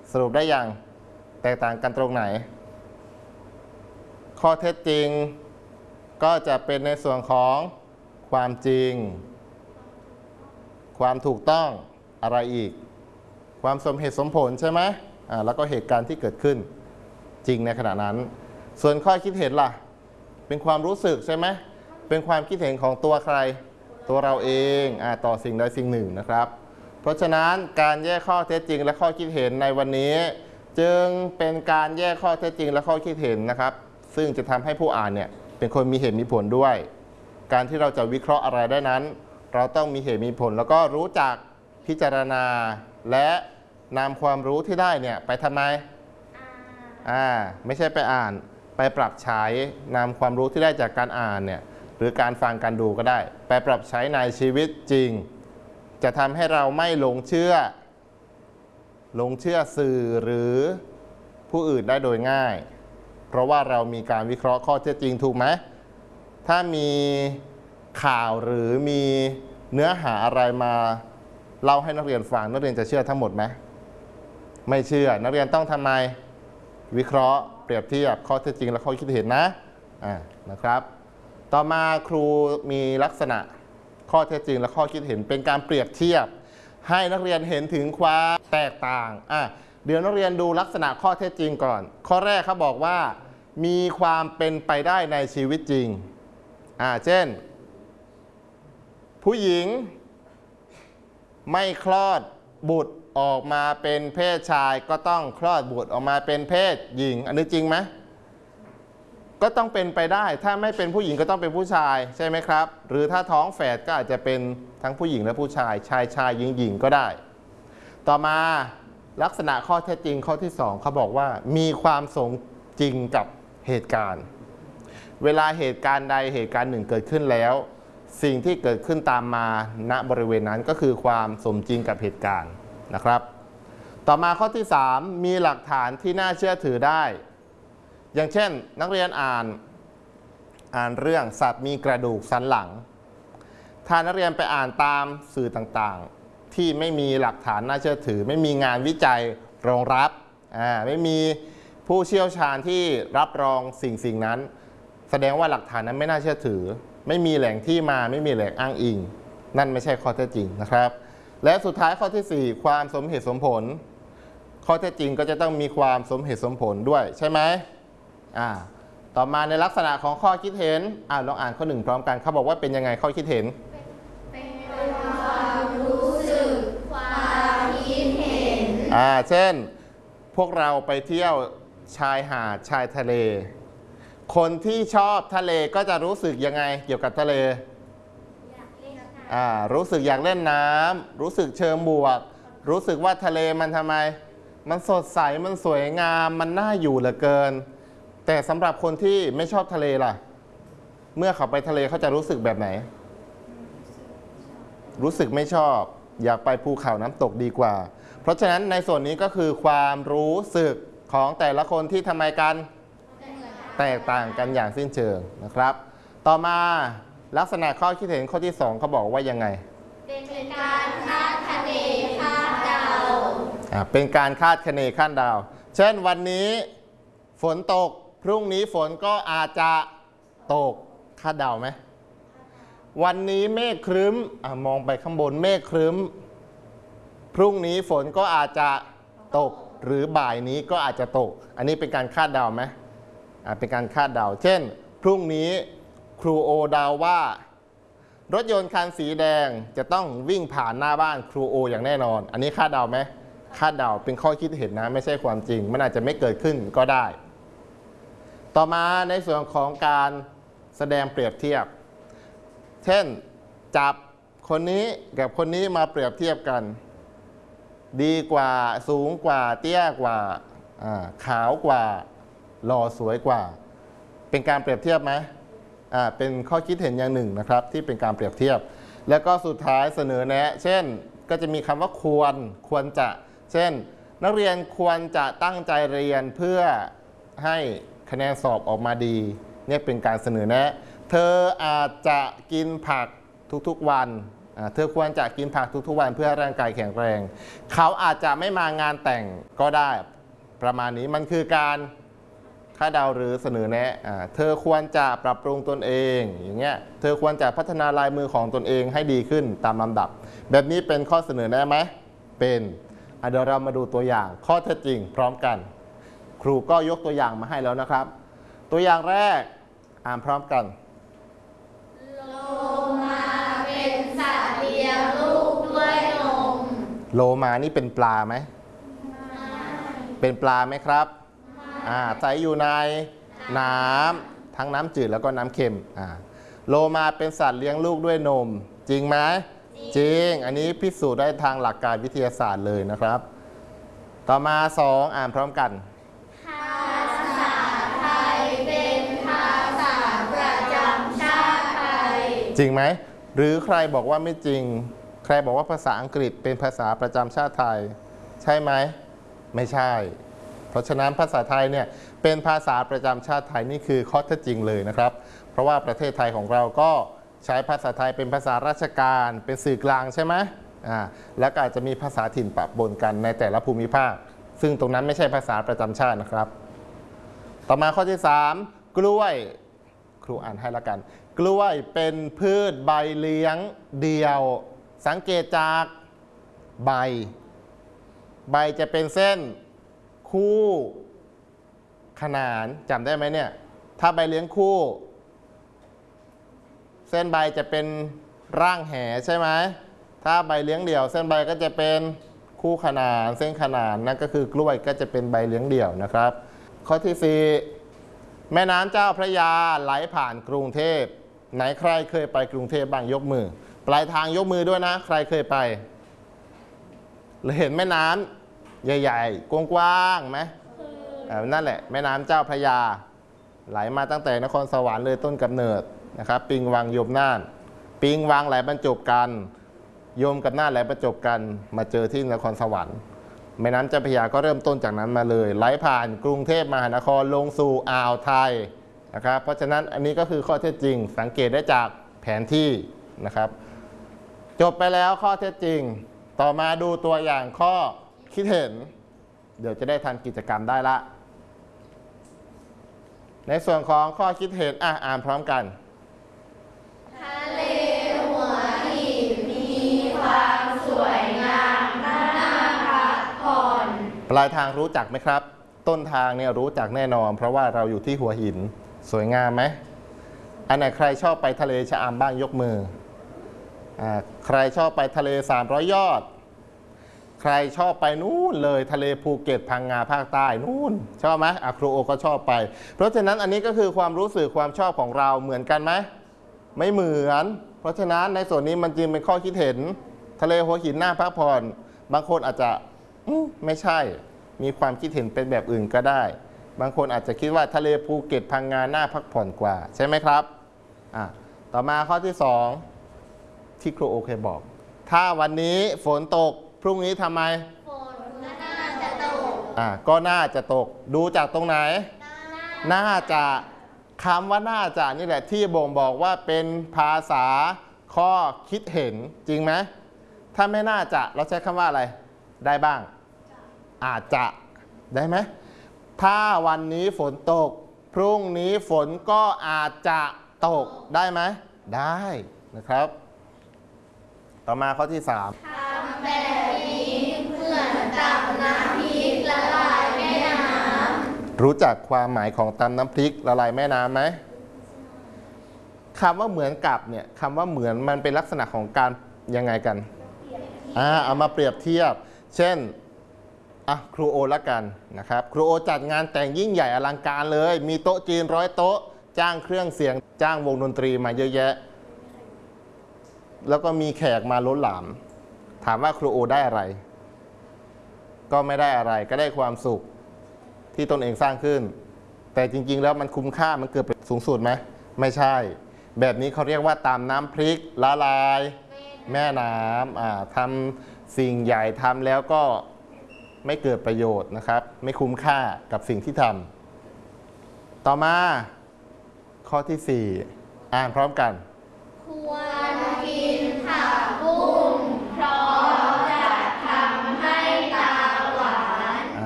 สรุปได้อย่างแตกต่างกันตรงไหนข้อเท็จจริงก็จะเป็นในส่วนของความจริงความถูกต้องอะไรอีกความสมเหตุสมผลใช่ไหมแล้วก็เหตุการณ์ที่เกิดขึ้นจริงในขณะนั้นส่วนข้อคิดเห็นล่ะเป็นความรู้สึกใช่ไหมเป็นความคิดเห็นของตัวใครตัวเราเองต่อสิ่งใดสิ่งหนึ่งนะครับเพราะฉะนั้นการแยกข้อเท็จจริงและข้อคิดเห็นในวันนี้จึงเป็นการแยกข้อเท็จจริงและข้อคิดเห็นนะครับซึ่งจะทำให้ผู้อ่านเนี่ยเป็นคนมีเหตุมีผลด้วยการที่เราจะวิเคราะห์อะไรได้นั้นเราต้องมีเหตุมีผลแล้วก็รู้จักพิจารณาและนำความรู้ที่ได้เนี่ยไปทำไมไม่ใช่ไปอ่านไปปรับใช้นำความรู้ที่ได้จากการอ่านเนี่ยหรือการฟังการดูก็ได้ไปปรับใช้ในชีวิตจริงจะทำให้เราไม่หลงเชื่อสื่อหรือผู้อื่นได้โดยง่ายเพราะว่าเรามีการวิเคราะห์ข้อเท็จจริงถูกไหมถ้ามีข่าวหรือมีเนื้อหาอะไรมาเล่าให้นักเรียนฟังนักเรียนจะเชื่อทั้งหมดไหมไม่เชื่อนักเรียนต้องทำไมวิเคราะห์เปรียบเทียบข้อเท็จจริงและข้อคิดเห็นนะครับต่อมาครูมีลักษณะข้อเท็จจริงและข้อคิดเห็นเป็นการเปรียบเทียบให้นักเรียนเห็นถึงความแตกต่างเดี๋ยวนักเรียนดูลักษณะข้อเท็จจริงก่อนข้อแรกเขาบอกว่ามีความเป็นไปได้ในชีวิตจริงเช่นผู้หญิงไม่คลอดบุตรออกมาเป็นเพศชายก็ต้องคลอดบุตรออกมาเป็นเพศหญิงอันนี้จริงไหมก็ต้องเป็นไปได้ถ้าไม่เป็นผู้หญิงก็ต้องเป็นผู้ชายใช่ไหมครับหรือถ้าท้องแฝดก็อาจจะเป็นทั้งผู้หญิงและผู้ชายชายหญิงก็ได้ต่อมาลักษณะข้อเท็จจริงข้อที่2เขาบอกว่ามีความสมจริงกับเหตุการณ์เวลาเหตุการณ์ใดเหตุการณ์หนึ่งเกิดขึ้นแล้วสิ่งที่เกิดขึ้นตามมาณบริเวณนั้นก็คือความสมจริงกับเหตุการณ์นะครับต่อมาข้อที่3มีหลักฐานที่น่าเชื่อถือได้อย่างเช่นนักเรียนอ่านเรื่องสัตว์มีกระดูกสันหลังถ้านักเรียนไปอ่านตามสื่อต่างๆที่ไม่มีหลักฐานน่าเชื่อถือไม่มีงานวิจัยรองรับไม่มีผู้เชี่ยวชาญที่รับรองสิ่งนั้นแสดงว่าหลักฐานนั้นไม่น่าเชื่อถือไม่มีแหล่งที่มาไม่มีแหล่งอ้างอิงนั่นไม่ใช่ข้อเท็จจริงนะครับและสุดท้ายข้อที่4ความสมเหตุสมผลข้อเท็จจริงก็จะต้องมีความสมเหตุสมผลด้วยใช่ไหมต่อมาในลักษณะของข้อคิดเห็นลองอ่านข้อ1พร้อมกันเขาบอกว่าเป็นยังไงข้อคิดเห็นเป็นความรู้สึกความคิดเห็นเช่นพวกเราไปเที่ยวชายหาดชายทะเลคนที่ชอบทะเลก็จะรู้สึกยังไงเกี่ยวกับทะเลรู้สึกอยากเล่นน้ำรู้สึกเชิงบวกรู้สึกว่าทะเลมันทำไมมันสดใสมันสวยงามมันน่าอยู่เหลือเกินแต่สำหรับคนที่ไม่ชอบทะเลล่ะเมื่อเขาไปทะเลเขาจะรู้สึกแบบไหนรู้สึกไม่ชอบอยากไปภูเขาน้ำตกดีกว่าเพราะฉะนั้นในส่วนนี้ก็คือความรู้สึกของแต่ละคนที่ทำไมกันแตกต่างกันอย่างสิ้นเชิงนะครับต่อมาลักษณะข้อคิดเห็นข้อที่2เขาบอกว่ายังไงเป็นการคาดคะเนคาดเดาเป็นการคาดคะเนคาดเดาเช่นวันนี้ฝนตกพรุ่งนี้ฝนก็อาจจะตกคาดเดาไหมวันนี้เมฆครึ้มมองไปข้างบนเมฆครึ้มพรุ่งนี้ฝนก็อาจจะตกหรือบ่ายนี้ก็อาจจะตกอันนี้เป็นการคาดเดาไหมเป็นการคาดเดาเช่นพรุ่งนี้ครูโอเดาว่ารถยนต์คันสีแดงจะต้องวิ่งผ่านหน้าบ้านครูโออย่างแน่นอนอันนี้คาดเดาไหมคาดเดาเป็นข้อคิดเห็นนะไม่ใช่ความจริงมันอาจจะไม่เกิดขึ้นก็ได้ต่อมาในส่วนของการแสดงเปรียบเทียบเช่นจับคนนี้กับคนนี้มาเปรียบเทียบกันดีกว่าสูงกว่าเตี้ยกว่าขาวกว่าหล่อสวยกว่าเป็นการเปรียบเทียบไหมเป็นข้อคิดเห็นอย่างหนึ่งนะครับที่เป็นการเปรียบเทียบแล้วก็สุดท้ายเสนอแนะเช่นก็จะมีคำว่าควรจะเช่นนักเรียนควรจะตั้งใจเรียนเพื่อให้คะแนนสอบออกมาดีเนี่ยเป็นการเสนอแนะเธออาจจะกินผักทุกๆวันเธอควรจะกินผักทุกๆวันเพื่อร่างกายแข็งแรง เขาอาจจะไม่มางานแต่งก็ได้ประมาณนี้มันคือการคาดเดาหรือเสนอแนะเธอควรจะปรับปรุงตนเองอย่างเงี้ยเธอควรจะพัฒนาลายมือของตนเองให้ดีขึ้นตามลำดับแบบนี้เป็นข้อเสนอแนะไหมเป็นเดี๋ยวเรามาดูตัวอย่างข้อเท็จจริงพร้อมกันครูก็ยกตัวอย่างมาให้แล้วนะครับตัวอย่างแรกอ่านพร้อมกันโลมาเป็นสัตว์เลี้ยงลูกด้วยนมโลมานี่เป็นปลาไหมเป็นปลาไหมครับใส่อยู่ในน้ำทั้งน้ำจืดแล้วก็น้ำเค็มโลมาเป็นสัตว์เลี้ยงลูกด้วยนมจริงไหมจริงอันนี้พิสูจน์ได้ทางหลักการวิทยาศาสตร์เลยนะครับต่อมา2อ่านพร้อมกันภาษาไทยเป็นภาษาประจำชาติไทยจริงไหมหรือใครบอกว่าไม่จริงใครบอกว่าภาษาอังกฤษเป็นภาษาประจำชาติไทยใช่ไหมไม่ใช่เพราะฉะนั้นภาษาไทยเนี่ยเป็นภาษาประจำชาติไทยนี่คือข้อเท็จจริงเลยนะครับเพราะว่าประเทศไทยของเราก็ใช้ภาษาไทยเป็นภาษาราชการเป็นสื่อกลางใช่ไหมแล้วก็อาจจะมีภาษาถิ่นปะปนกันในแต่ละภูมิภาคซึ่งตรงนั้นไม่ใช่ภาษาประจำชาตินะครับต่อมาข้อที่3กล้วยครูอ่านให้ละกันกล้วยเป็นพืชใบเลี้ยงเดี่ยวสังเกตจากใบจะเป็นเส้นคู่ขนานจำได้ไหมเนี่ยถ้าใบเลี้ยงคู่เส้นใบจะเป็นร่างแหใช่ไหมถ้าใบเลี้ยงเดี่ยวเส้นใบก็จะเป็นคู่ขนานเส้นขนานนั่นก็คือกล้วยก็จะเป็นใบเลี้ยงเดี่ยวนะครับข้อที่4แม่น้ำเจ้าพระยาไหลผ่านกรุงเทพไหนใครเคยไปกรุงเทพบ้างยกมือปลายทางยกมือด้วยนะใครเคยไปหรือเห็นแม่น้ำใหญ่ๆกว้างๆไหมนั่นแหละแม่น้ำเจ้าพระยาไหลมาตั้งแต่นครสวรรค์เลยต้นกำเนิดนะครับปิงวังยมน่านปิงวังไหลบรรจบกันโยมกับน่านไหลบรรจบกันมาเจอที่นครสวรรค์แม่น้ำเจ้าพระยาก็เริ่มต้นจากนั้นมาเลยไหลผ่านกรุงเทพมหานครลงสู่อ่าวไทยนะครับเพราะฉะนั้นอันนี้ก็คือข้อเท็จจริงสังเกตได้จากแผนที่นะครับจบไปแล้วข้อเท็จจริงต่อมาดูตัวอย่างข้อคิดเห็นเดี๋ยวจะได้ทำกิจกรรมได้ละในส่วนของข้อคิดเห็นอ่านพร้อมกันทะเลหัวหินมีความสวยงามน่าพักผ่อนปลายทางรู้จักไหมครับต้นทางเนี่ยรู้จักแน่นอนเพราะว่าเราอยู่ที่หัวหินสวยงามไหมอันไหนใครชอบไปทะเลชะอำบ้างยกมือใครชอบไปทะเล300 ยอดใครชอบไปนู่นเลยทะเลภูเก็ตพังงาภาคใต้นู่นชอบไหมครูโอก็ชอบไปเพราะฉะนั้นอันนี้ก็คือความรู้สึกความชอบของเราเหมือนกันไหมไม่เหมือนเพราะฉะนั้นในส่วนนี้มันจึงเป็นข้อคิดเห็นทะเลหัวหินน่าพักผ่อนบางคนอาจจะไม่ใช่มีความคิดเห็นเป็นแบบอื่นก็ได้บางคนอาจจะคิดว่าทะเลภูเก็ตพังงาน่าพักผ่อนกว่าใช่ไหมครับต่อมาข้อที่2ที่ครูโอเคบอกถ้าวันนี้ฝนตกพรุ่งนี้ทำไมฝนน่าจะตกก็น่าจะตกดูจากตรงไหนน่าจะคำว่าน่าจะนี่แหละที่บ่งบอกว่าเป็นภาษาข้อคิดเห็นจริงไหมถ้าไม่น่าจะเราใช้คำว่าอะไรได้บ้างอาจจะได้ไหมถ้าวันนี้ฝนตกพรุ่งนี้ฝนก็อาจจะตกได้ไหมได้นะครับต่อมาข้อที่3 ทำแบบนี้เหมือนตำน้ำพริกละลายแม่น้ำรู้จักความหมายของตำน้ำพริกละลายแม่น้ำไหมคำว่าเหมือนกับเนี่ยคำว่าเหมือนมันเป็นลักษณะของการยังไงกันเอามาเปรียบเทียบเช่นครูโอละกันนะครับครูโอจัดงานแต่งยิ่งใหญ่อลังการเลยมีโต๊ะจีน100 โต๊ะจ้างเครื่องเสียงจ้างวงดนตรีมาเยอะแยะแล้วก็มีแขกมาล้นหลามถามว่าครูโอได้อะไรก็ไม่ได้อะไรก็ได้ความสุขที่ตนเองสร้างขึ้นแต่จริงๆแล้วมันคุ้มค่ามันเกิดเป็นสูงสุดไหมไม่ใช่แบบนี้เขาเรียกว่าตามน้ำพริกละลายแม่น้ำทำสิ่งใหญ่ทำแล้วก็ไม่เกิดประโยชน์นะครับไม่คุ้มค่ากับสิ่งที่ทำต่อมาข้อที่4อ่านพร้อมกันควร